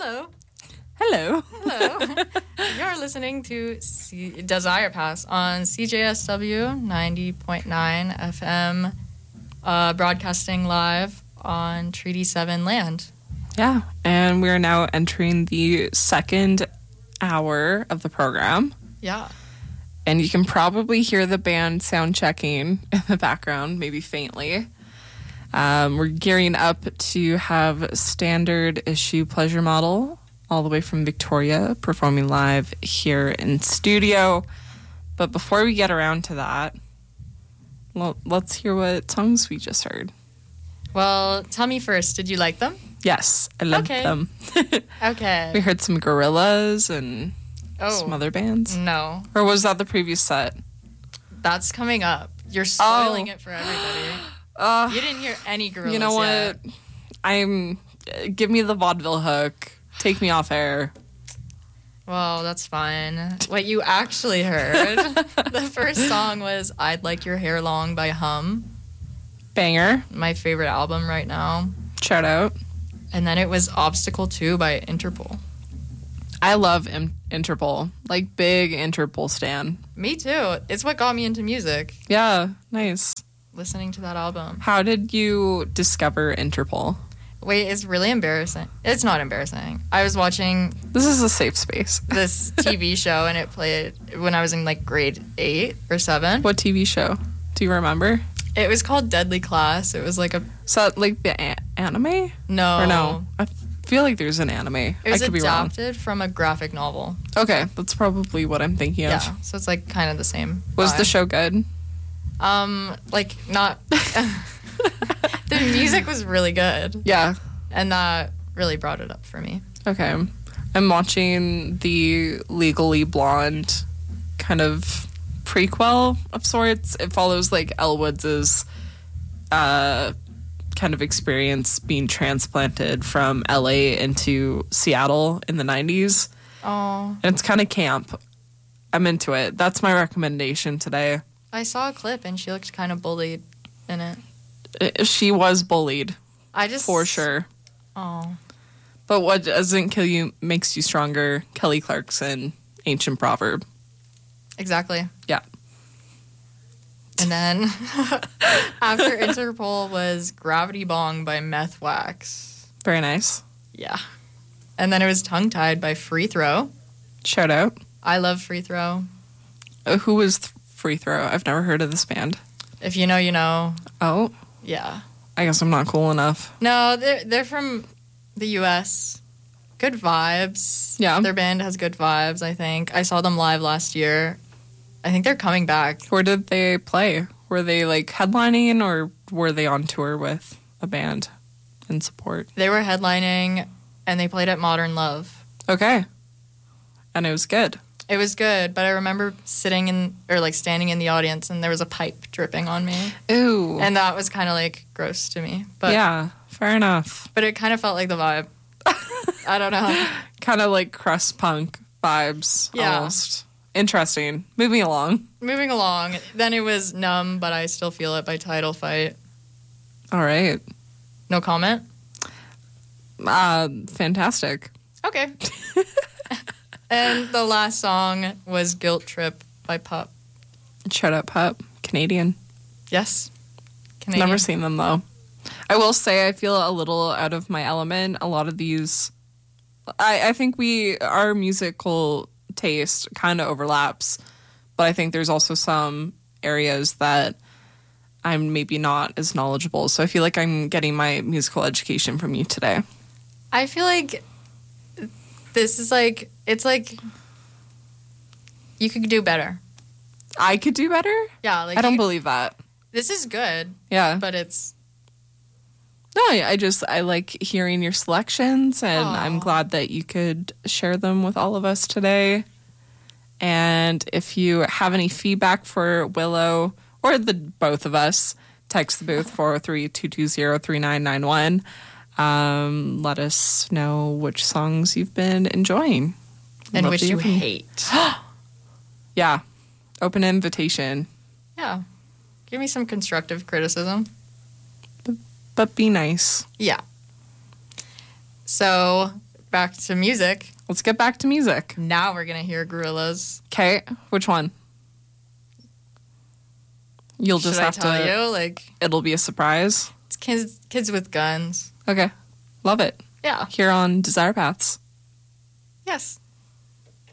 Hello. Hello. Hello. You're listening to Desire Pass on CJSW 90.9 FM, broadcasting live on Treaty 7 land. Yeah, and we're now entering the second hour of the program. Yeah. And you can probably hear the band sound checking in the background, maybe faintly. We're gearing up to have standard issue Pleasure Model all the way from Victoria performing live here in studio. But before we get around to that, let's hear what songs we just heard. Well, tell me first, did you like them? Yes, I loved them. Okay. We heard some Gorillaz and some other bands. No. Or was that the previous set? That's coming up. You're spoiling it for everybody. You didn't hear any Gorillaz. You know what? Yet. Give me the vaudeville hook. Take me off air. Well, that's fine. What you actually heard, the first song was I'd Like Your Hair Long by Hum. Banger. My favorite album right now. Shout out. And then it was Obstacle 2 by Interpol. I love Interpol. Like, big Interpol stan. Me too. It's what got me into music. Yeah, nice. Listening to that album. How did you discover Interpol? Wait, it's really embarrassing. It's not embarrassing. I was watching... This is a safe space. This TV show, and it played when I was in, like, grade 8 or 7. What TV show? Do you remember? It was called Deadly Class. It was like a... Is that, like, the anime? No. Or no? I feel like there's an anime. It was I could be wrong. adapted from a graphic novel. Okay, that's probably what I'm thinking of. Yeah, so it's, like, kind of the same Was vibe. the show good? Like, not... The music was really good. Yeah. And that really brought it up for me. Okay. I'm watching the Legally Blonde kind of prequel of sorts. It follows, like, Elle Woods' kind of experience being transplanted from LA into Seattle in the 90s. Oh. And it's kind of camp. I'm into it. That's my recommendation today. I saw a clip and she looked kind of bullied in it. She was bullied. For sure. Oh. But what doesn't kill you makes you stronger. Kelly Clarkson, ancient proverb. Exactly. Yeah. And then after Interpol was Gravity Bong by Meth Wax. Very nice. Yeah. And then it was Tongue Tied by Free Throw. Shout out. I love Free Throw. Who was Free Throw? I've never heard of this band. If you know, you know. Oh? Yeah. I guess I'm not cool enough. No, they're from the U.S. Good vibes. Yeah. Their band has good vibes, I think. I saw them live last year. I think they're coming back. Where did they play? Were they, like, headlining, or were they on tour with a band in support? They were headlining, and they played at Modern Love. Okay. And it was good. It was good, but I remember standing in the audience, and there was a pipe dripping on me. Ooh. And that was kind of, like, gross to me. But yeah, fair enough. But it kind of felt like the vibe. I don't know. Kind of like crust punk vibes, yeah. Almost. Interesting. Moving along. Then it was Numb, But I Still Feel It by Title Fight. All right. No comment? Fantastic. Okay. And the last song was Guilt Trip by Pup. Shut up, Pup. Canadian. Yes. Canadian. Never seen them, though. I will say I feel a little out of my element. A lot of these... I think our musical taste kind of overlaps, but I think there's also some areas that I'm maybe not as knowledgeable. So I feel like I'm getting my musical education from you today. I feel like this is like, it's like you could do better. I could do better? Yeah. Like I don't believe that. This is good. Yeah. But it's... No, I like hearing your selections, and Aww. I'm glad that you could share them with all of us today. And if you have any feedback for Willow or both of us, text the booth 403-220-3991. Let us know which songs you've been enjoying. And which you hate. Yeah. Open invitation. Yeah. Give me some constructive criticism. But be nice. Yeah. So, back to music. Let's get back to music. Now we're going to hear Gorillaz. Okay, which one? You'll just have Should I tell to. you? Like, It'll be a surprise. it's kids with guns. Okay, love it. Yeah. Here on Desire Paths. Yes.